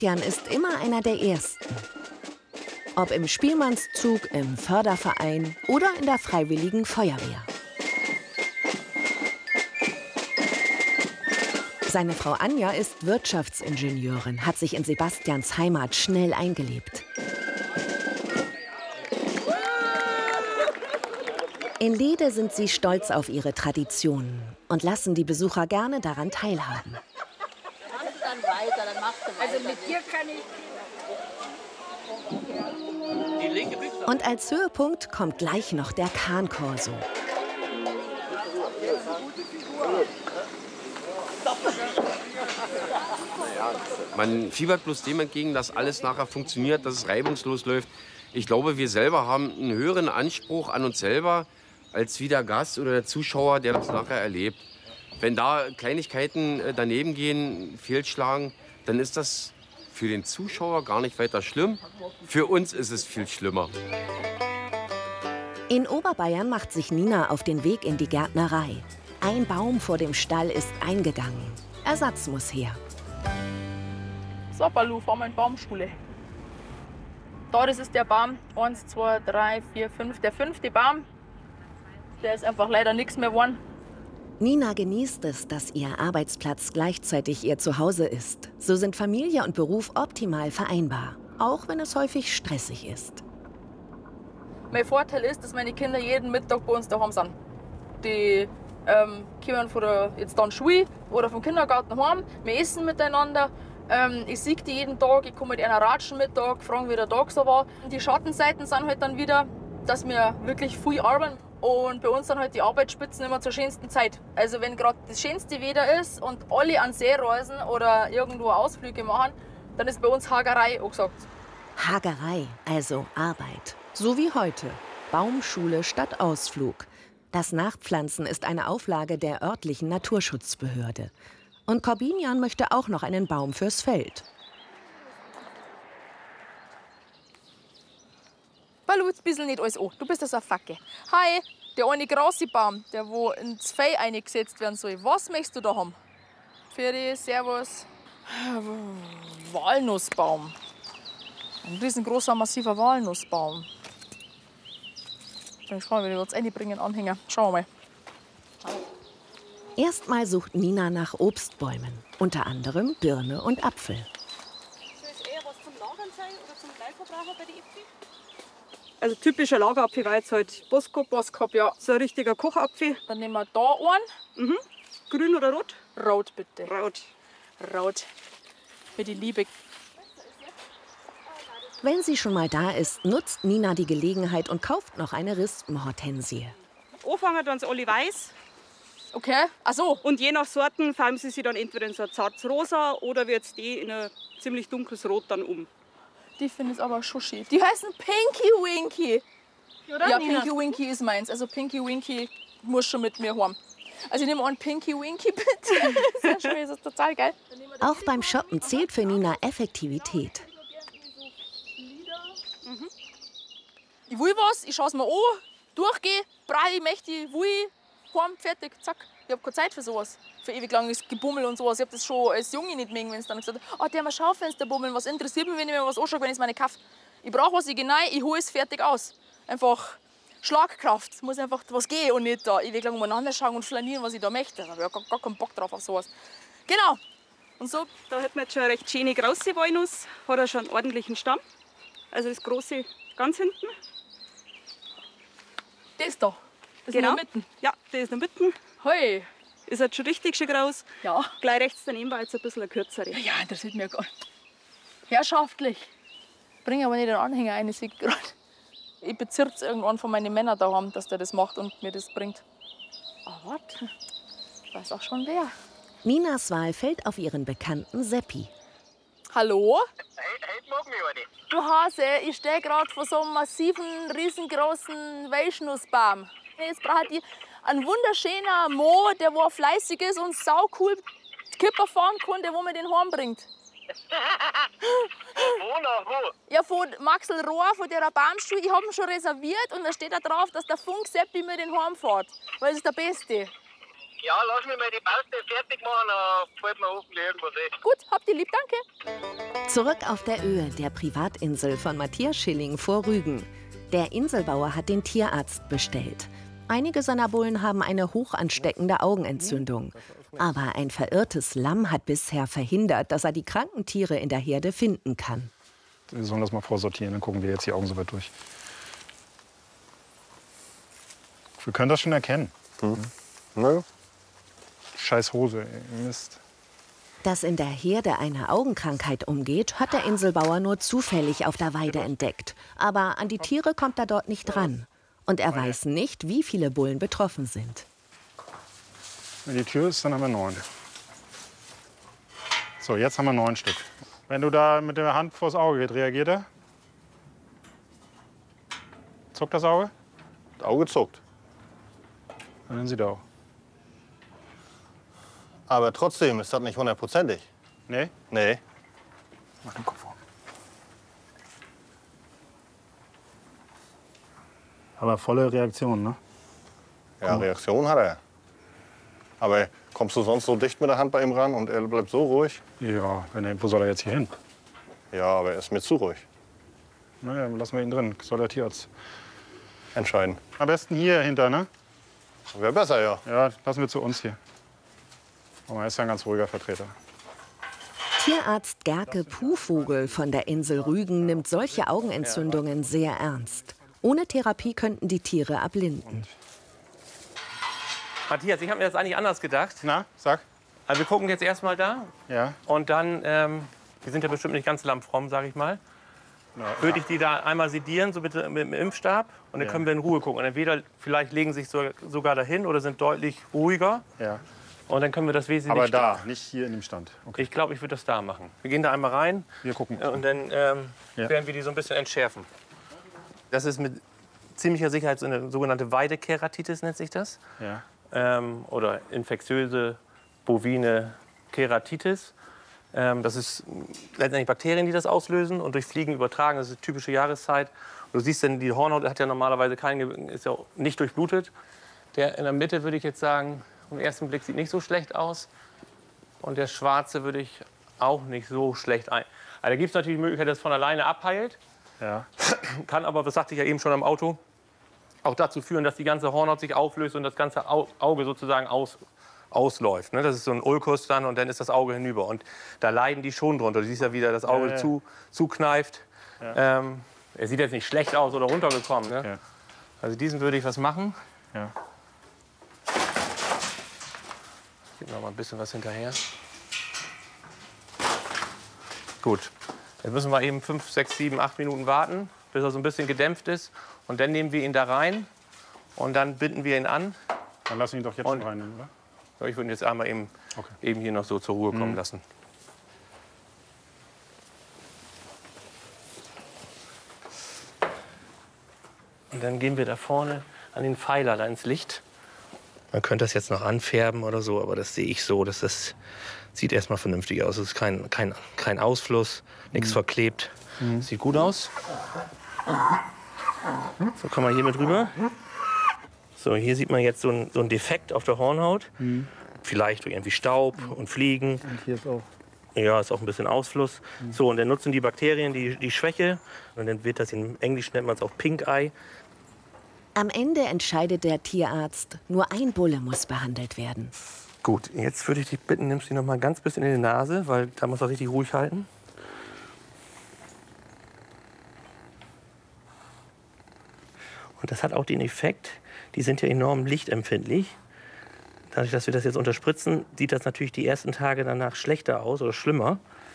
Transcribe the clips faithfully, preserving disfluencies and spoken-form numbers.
Sebastian ist immer einer der Ersten. Ob im Spielmannszug, im Förderverein oder in der Freiwilligen Feuerwehr. Seine Frau Anja ist Wirtschaftsingenieurin, hat sich in Sebastians Heimat schnell eingelebt. In Lede sind sie stolz auf ihre Traditionen und lassen die Besucher gerne daran teilhaben. Also mit dir kann ich... Und als Höhepunkt kommt gleich noch der Kahn-Korso. Man fiebert bloß dem entgegen, dass alles nachher funktioniert, dass es reibungslos läuft. Ich glaube, wir selber haben einen höheren Anspruch an uns selber, als wie der Gast oder der Zuschauer, der das nachher erlebt. Wenn da Kleinigkeiten daneben gehen, fehlschlagen, dann ist das für den Zuschauer gar nicht weiter schlimm. Für uns ist es viel schlimmer. In Oberbayern macht sich Nina auf den Weg in die Gärtnerei. Ein Baum vor dem Stall ist eingegangen. Ersatz muss her. So, Balu, fahren wir in die Baumschule. Da, das ist der Baum. Eins, zwei, drei, vier, fünf. Der fünfte Baum. Der ist einfach leider nichts mehr geworden. Nina genießt es, dass ihr Arbeitsplatz gleichzeitig ihr Zuhause ist. So sind Familie und Beruf optimal vereinbar, auch wenn es häufig stressig ist. Mein Vorteil ist, dass meine Kinder jeden Mittag bei uns daheim sind. Die ähm, kommen von der jetzt dann Schule oder vom Kindergarten heim. Wir essen miteinander. Ähm, ich sehe die jeden Tag, ich komme mit einer ratschen Mittag, fragen, wie der Tag so war. Die Schattenseiten sind halt dann wieder, dass wir wirklich viel arbeiten. Und bei uns sind halt die Arbeitsspitzen immer zur schönsten Zeit. Also wenn gerade das schönste Wetter ist und alle an See reisen oder irgendwo Ausflüge machen, dann ist bei uns Hagerei angesagt. Hagerei, also Arbeit. So wie heute. Baumschule statt Ausflug. Das Nachpflanzen ist eine Auflage der örtlichen Naturschutzbehörde. Und Corbinian möchte auch noch einen Baum fürs Feld. Balu, jetzt bissel nicht alles an. Du bist das eine Facke. Hi, der eine große Baum, der wo ins Fell eingesetzt werden soll. Was möchtest du da haben? Für die Servus. Walnussbaum. Ein riesengroßer, massiver Walnussbaum. Ich schaue, wie wir uns reinbringen, Anhänger. Schauen wir mal. Erstmal sucht Nina nach Obstbäumen, unter anderem Birne und Apfel. Soll es eher was zum Lagern sein oder zum Gleichverbraucher bei den Äpfeln? Also typischer Lagerapfel war jetzt halt Boskop. Boskop, ja. So ein richtiger Kochapfel. Dann nehmen wir da einen. Mhm. Grün oder rot? Rot, bitte. Rot. Rot. Für die Liebe. Wenn sie schon mal da ist, nutzt Nina die Gelegenheit und kauft noch eine Rispenhortensie. Anfangen dann alle weiß. Okay, ach so. Und je nach Sorten färben sie sich dann entweder in so ein zartes Rosa oder wie jetzt die in ein ziemlich dunkles Rot dann um. Die finde ich aber schon schön. Die heißen Pinky Winky. Oder? Ja, Nina? Pinky Winky ist meins. Also Pinky Winky muss schon mit mir heim. Also ich nehme einen Pinky Winky bitte. Das ist ja schön, das ist total geil. Auch beim Shoppen zählt für Nina Effektivität. Mhm. Ich will was, ich schaue es mir an, durchgehe, brei, möchte, will, heim, fertig, zack. Ich habe keine Zeit für sowas. Für ewig langes Gebummel und sowas. Ich habe das schon als Junge nicht mögen, wenn es dann gesagt hat, oh, der mal Schaufenster bummeln, was interessiert mich, wenn ich mir was anschaue, wenn ich es mir nicht kaufe. Ich brauche was, ich gehe rein, ich hole es fertig aus. Einfach Schlagkraft, es muss einfach was gehen und nicht da ewig lang umeinander schauen und flanieren, was ich da möchte. Da habe ich gar, gar keinen Bock drauf auf sowas. Genau. Und so. Da hat man jetzt schon eine recht schöne große Walnuss, hat er schon einen ordentlichen Stamm. Also das große ganz hinten. Das da, das Genau. in der Mitte. Ja, der ist in der Mitte. Hey. Ist halt schon richtig schön groß. Ja. Gleich rechts daneben war jetzt ein bisschen eine kürzere. Ja, interessiert mich gar nicht. Herrschaftlich. Bring aber nicht den Anhänger ein, ich sehe gerade. Ich bezirze irgendwann von meinen Männern daheim, dass der das macht und mir das bringt. Ah, warte. Ich weiß auch schon wer. Ninas Wahl fällt auf ihren Bekannten Seppi. Hallo? Heute mag mich eine. Du Hase, ich stehe gerade vor so einem massiven, riesengroßen Walnussbaum. Jetzt brauche ich einen wunderschönen Mo, der wo fleißig ist und sau cool Kipper fahren kann, der wo mir den heimbringt. Wo nach wo? Ja, von Maxel Rohr, von der Baumstuhl. Ich habe ihn schon reserviert und da steht da drauf, dass der Funk Seppi mir den heimfährt. Weil das ist der Beste. Ja, lass mich mal die Baustelle fertig machen, dann fällt mir hoffentlich irgendwas ein. Gut, habt ihr lieb, danke. Zurück auf der Öhe der Privatinsel von Matthias Schilling vor Rügen. Der Inselbauer hat den Tierarzt bestellt. Einige seiner Bullen haben eine hochansteckende Augenentzündung. Aber ein verirrtes Lamm hat bisher verhindert, dass er die kranken Tiere in der Herde finden kann. Wir sollen das mal vorsortieren, dann gucken wir jetzt die Augen so weit durch. Wir können das schon erkennen. Hm. Ne? Scheiß Hose, ey. Mist. Dass in der Herde eine Augenkrankheit umgeht, hat der Inselbauer nur zufällig auf der Weide entdeckt. Aber an die Tiere kommt er dort nicht ran. Und er weiß nicht, wie viele Bullen betroffen sind. Wenn die Tür ist, dann haben wir neun. So, jetzt haben wir neun Stück. Wenn du da mit der Hand vors Auge geht, reagiert er? Zuckt das Auge? Das Auge zuckt. Dann sieht er auch. Aber trotzdem ist das nicht hundertprozentig. Nee? Nee. Mach den Kopf hoch. Aber volle Reaktion, ne? Ja, Reaktion hat er. Aber kommst du sonst so dicht mit der Hand bei ihm ran und er bleibt so ruhig? Ja, wenn er, wo soll er jetzt hier hin? Ja, aber er ist mir zu ruhig. Na ja, lassen wir ihn drin. Soll der Tierarzt entscheiden. Am besten hier hinter, ne? Wäre besser, ja. Ja, lassen wir zu uns hier. Aber er ist ja ein ganz ruhiger Vertreter. Tierarzt Gerke Puhvogel von der Insel Rügen nimmt solche Augenentzündungen sehr ernst. Ohne Therapie könnten die Tiere erblinden. Matthias, ich habe mir das eigentlich anders gedacht. Na, sag. Also wir gucken jetzt erstmal da. Ja. Und dann, ähm, wir sind ja bestimmt nicht ganz lammfromm, sag ich mal. Ja, würde ich die da einmal sedieren, so mit, mit dem Impfstab. Und dann ja. können wir in Ruhe gucken. Und entweder vielleicht legen sie sich so, sogar dahin oder sind deutlich ruhiger. Ja. Und dann können wir das wesentlich. Aber da, nicht hier in dem Stand. Okay. Ich glaube, ich würde das da machen. Wir gehen da einmal rein. Wir gucken. Und dann ähm, ja. werden wir die so ein bisschen entschärfen. Das ist mit ziemlicher Sicherheit so eine sogenannte Weidekeratitis, nennt sich das. Ja. Ähm, oder infektiöse bovine Keratitis. Ähm, das ist letztendlich Bakterien, die das auslösen und durch Fliegen übertragen. Das ist eine typische Jahreszeit. Und du siehst, denn die Hornhaut hat ja normalerweise kein, ist ja nicht durchblutet. Der in der Mitte würde ich jetzt sagen, im ersten Blick sieht nicht so schlecht aus. Und der schwarze würde ich auch nicht so schlecht ein. Also da gibt es natürlich die Möglichkeit, dass es von alleine abheilt. Ja. Kann aber, das sagte ich ja eben schon am Auto, auch dazu führen, dass die ganze Hornhaut sich auflöst und das ganze Auge sozusagen aus, ausläuft. Ne? Das ist so ein Ulkus dann und dann ist das Auge hinüber. Und da leiden die schon drunter. Du siehst ja, wie das Auge ja, ja. Zu, zukneift. Ja. Ähm, er sieht jetzt nicht schlecht aus oder runtergekommen. Ne? Ja. Also diesen würde ich was machen. Ja. Ich gebe noch mal ein bisschen was hinterher. Gut. Jetzt müssen wir eben fünf, sechs, sieben, acht Minuten warten, bis er so ein bisschen gedämpft ist. Und dann nehmen wir ihn da rein und dann binden wir ihn an. Dann lassen wir ihn doch jetzt und, schon rein, oder? Ja, ich würde ihn jetzt einmal eben, okay. eben hier noch so zur Ruhe kommen mhm. lassen. Und dann gehen wir da vorne an den Pfeiler, da ins Licht. Man könnte das jetzt noch anfärben oder so, aber das sehe ich so, dass das sieht erstmal vernünftig aus. Es ist kein, kein, kein Ausfluss, nichts mhm. verklebt. Mhm. Sieht gut aus. So, kommen wir hier mit rüber. So, hier sieht man jetzt so einen so ein Defekt auf der Hornhaut. Mhm. Vielleicht durch irgendwie Staub und Fliegen. Und hier ist auch. Ja, ist auch ein bisschen Ausfluss. Mhm. So, und dann nutzen die Bakterien die, die Schwäche. Und dann wird das, in Englisch nennt man es auch Pink Eye. Am Ende entscheidet der Tierarzt, nur ein Bulle muss behandelt werden. Gut, jetzt würde ich dich bitten, nimmst du noch mal ganz bisschen in die Nase, weil da muss er richtig ruhig halten. Und das hat auch den Effekt, die sind ja enorm lichtempfindlich. Dadurch, dass wir das jetzt unterspritzen, sieht das natürlich die ersten Tage danach schlechter aus oder schlimmer.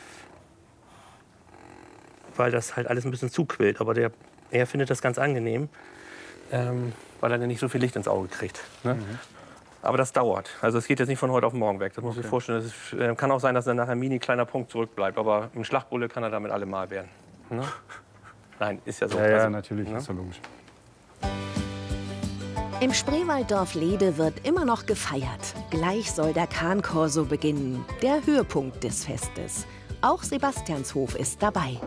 Weil das halt alles ein bisschen zuquillt. Aber der, er findet das ganz angenehm, ähm, weil er dann nicht so viel Licht ins Auge kriegt. Ne? Mhm. Aber das dauert. Also es geht jetzt nicht von heute auf morgen weg. Das muss ich mir vorstellen. Es äh, kann auch sein, dass dann nachher ein mini kleiner Punkt zurückbleibt. Aber ein Schlagbulle kann er damit allemal werden. Ne? Nein, ist ja so. Ja, ja also, natürlich, ne? ist ja logisch. Im Spreewalddorf Lede wird immer noch gefeiert. Gleich soll der Kahnkorso beginnen, der Höhepunkt des Festes. Auch Sebastianshof ist dabei.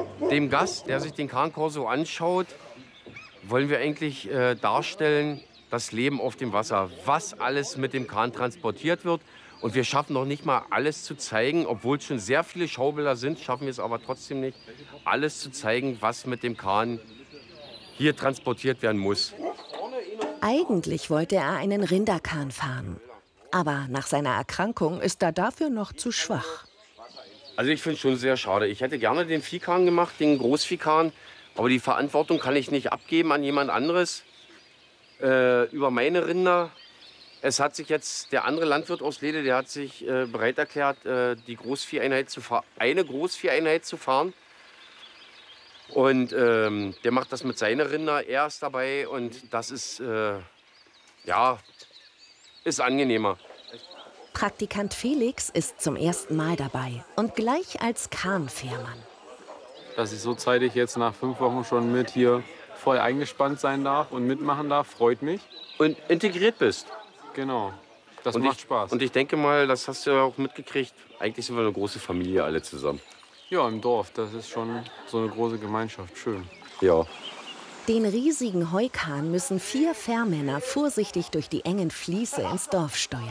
Dem Gast, der sich den Kahnkorso anschaut, wollen wir eigentlich äh, darstellen, das Leben auf dem Wasser, was alles mit dem Kahn transportiert wird. Und wir schaffen noch nicht mal alles zu zeigen, obwohl es schon sehr viele Schaubilder sind, schaffen wir es aber trotzdem nicht, alles zu zeigen, was mit dem Kahn hier transportiert werden muss. Eigentlich wollte er einen Rinderkahn fahren. Aber nach seiner Erkrankung ist er dafür noch zu schwach. Also ich finde es schon sehr schade. Ich hätte gerne den Viehkahn gemacht, den Großviehkahn. Aber die Verantwortung kann ich nicht abgeben an jemand anderes äh, über meine Rinder. Es hat sich jetzt der andere Landwirt aus Lede, der hat sich äh, bereit erklärt, äh, die Großvieheinheit zu fahren, eine Großvieheinheit zu fahren. Und ähm, der macht das mit seinen Rinder, er ist dabei und das ist, äh, ja, ist angenehmer. Praktikant Felix ist zum ersten Mal dabei und gleich als Kahnfährmann. Dass ich so zeitig jetzt nach fünf Wochen schon mit hier voll eingespannt sein darf und mitmachen darf, freut mich. Und integriert bist. Genau, das und macht ich, Spaß. Und ich denke mal, das hast du ja auch mitgekriegt, eigentlich sind wir eine große Familie alle zusammen. Ja, im Dorf, das ist schon so eine große Gemeinschaft, schön. Ja. Den riesigen Heukahn müssen vier Fährmänner vorsichtig durch die engen Fließe ins Dorf steuern.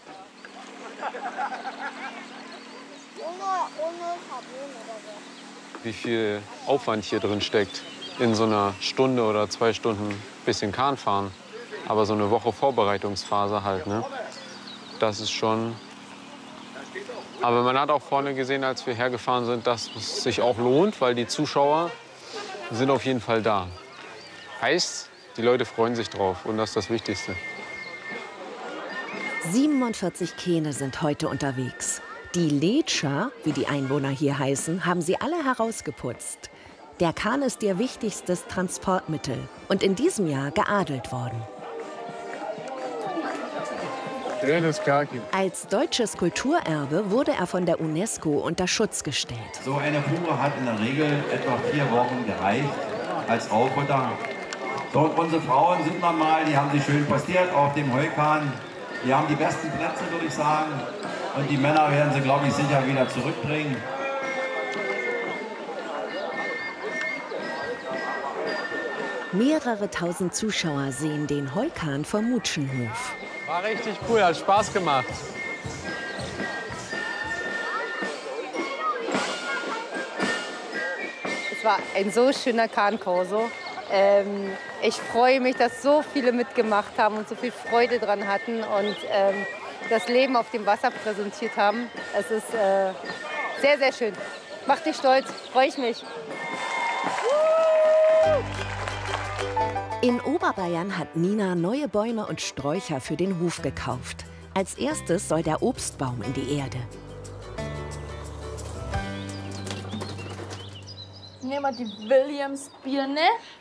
Wie viel Aufwand hier drin steckt, in so einer Stunde oder zwei Stunden ein bisschen Kahn fahren. Aber so eine Woche Vorbereitungsphase halt, ne? Das ist schon... Aber man hat auch vorne gesehen, als wir hergefahren sind, dass es sich auch lohnt, weil die Zuschauer sind auf jeden Fall da. Heißt, die Leute freuen sich drauf und das ist das Wichtigste. siebenundvierzig Kähne sind heute unterwegs. Die Letscher, wie die Einwohner hier heißen, haben sie alle herausgeputzt. Der Kahn ist ihr wichtigstes Transportmittel und in diesem Jahr geadelt worden. Als deutsches Kulturerbe wurde er von der UNESCO unter Schutz gestellt. So eine Fuhre hat in der Regel etwa vier Wochen gereicht als Auffutter. So, unsere Frauen sind normal, die haben sich schön postiert auf dem Heukahn. Die haben die besten Plätze, würde ich sagen. Und die Männer werden sie, glaube ich, sicher wieder zurückbringen. Mehrere tausend Zuschauer sehen den Heukahn vom Mutschenhof. War richtig cool, hat Spaß gemacht. Es war ein so schöner Kahn-Korso. Ähm, ich freue mich, dass so viele mitgemacht haben und so viel Freude dran hatten und ähm, das Leben auf dem Wasser präsentiert haben. Es ist äh, sehr, sehr schön. Macht dich stolz, freue ich mich. In Oberbayern hat Nina neue Bäume und Sträucher für den Hof gekauft. Als erstes soll der Obstbaum in die Erde. Nehmen wir die Williamsbirne.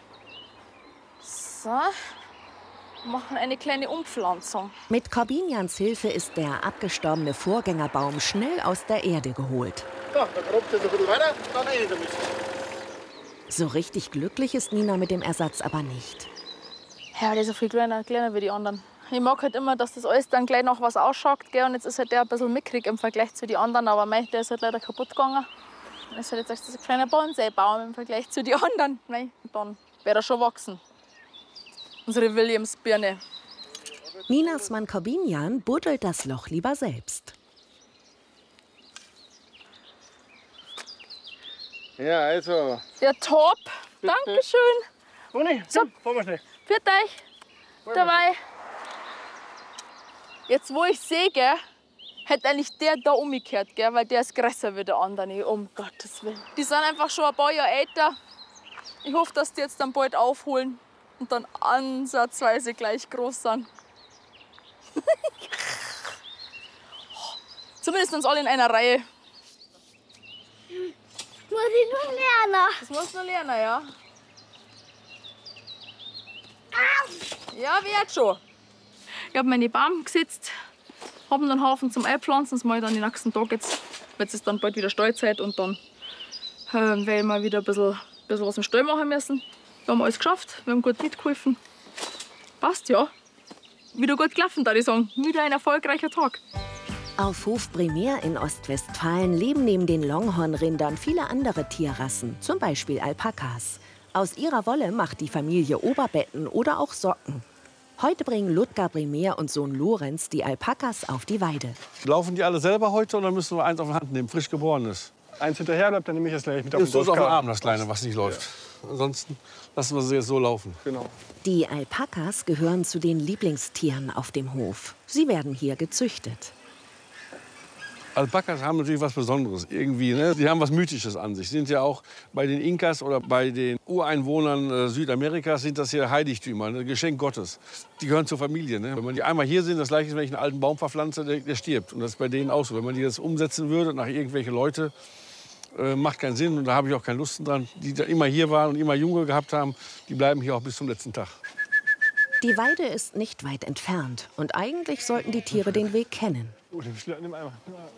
So. Machen eine kleine Umpflanzung. Mit Corbinians Hilfe ist der abgestorbene Vorgängerbaum schnell aus der Erde geholt. So, dann robbt es ein bisschen weiter, dann rein damit. So richtig glücklich ist Nina mit dem Ersatz aber nicht. Ja, der ist so viel kleiner, kleiner wie die anderen. Ich mag halt immer, dass das alles dann gleich noch was ausschaut. Gell? Und jetzt ist halt der ein bisschen mickrig im Vergleich zu den anderen. Aber mei, der ist halt leider kaputt gegangen. Dann ist halt jetzt ein kleiner Bonsai-Baum im Vergleich zu den anderen. Mei, dann wird er schon wachsen. Unsere Williamsbirne. Ninas Mann Corbinian buddelt das Loch lieber selbst. Ja, also. Ja, top. Bitte. Dankeschön. Toni, so, fahren wir schnell. Für euch. Dabei. Jetzt, wo ich sehe, gell, hätte eigentlich der da umgekehrt, gell, weil der ist größer wie der andere. Um Gottes Willen. Die sind einfach schon ein paar Jahre älter. Ich hoffe, dass die jetzt dann bald aufholen und dann ansatzweise gleich groß sind. Zumindest uns alle in einer Reihe. Muss ich noch lernen. Das musst du noch lernen, ja. Ja, wie jetzt schon. Ich habe meine Baum gesetzt, habe einen Haufen zum Einpflanzen. Das mache ich dann den nächsten Tag jetzt. Jetzt ist dann bald wieder Stallzeit und dann äh, werde ich mal wieder ein bisschen, bisschen was im Stall machen müssen. Wir haben alles geschafft, wir haben gut mitgeholfen. Passt, ja. Wieder gut gelaufen, da ich sagen. Wieder ein erfolgreicher Tag. Auf Hof Primär in Ostwestfalen leben neben den Longhornrindern viele andere Tierrassen, zum Beispiel Alpakas. Aus ihrer Wolle macht die Familie Oberbetten oder auch Socken. Heute bringen Ludger Bremer und Sohn Lorenz die Alpakas auf die Weide. Laufen die alle selber heute oder müssen wir eins auf die Hand nehmen, frisch geborenes? Eins hinterher bleibt, dann nehme ich das gleich mit auf den Das ist auf den Durchgang. Arm, das Kleine, was nicht läuft. Ansonsten lassen wir sie jetzt so laufen. Genau. Die Alpakas gehören zu den Lieblingstieren auf dem Hof. Sie werden hier gezüchtet. Alpakas haben natürlich was Besonderes irgendwie. Ne? Die haben was Mythisches an sich. Sind ja auch bei den Inkas oder bei den Ureinwohnern äh, Südamerikas sind das hier Heiligtümer, ein Geschenk Gottes. Die gehören zur Familie. Ne? Wenn man die einmal hier sind, das gleiche ist, wenn ich einen alten Baum verpflanze, der, der stirbt. Und das ist bei denen auch so. Wenn man die das umsetzen würde nach irgendwelche Leute, äh, macht keinen Sinn. Und da habe ich auch keine Lust dran. Die da immer hier waren und immer Junge gehabt haben, die bleiben hier auch bis zum letzten Tag. Die Weide ist nicht weit entfernt. Und eigentlich sollten die Tiere den Weg kennen. Oh, nimm einmal.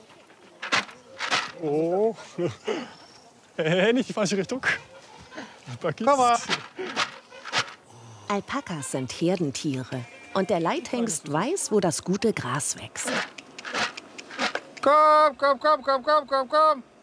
Oh. Hey, nicht die falsche Richtung. Komm mal. Alpakas sind Herdentiere. Und der Leithengst weiß, wo das gute Gras wächst. Komm, komm, komm, komm, komm, komm, komm.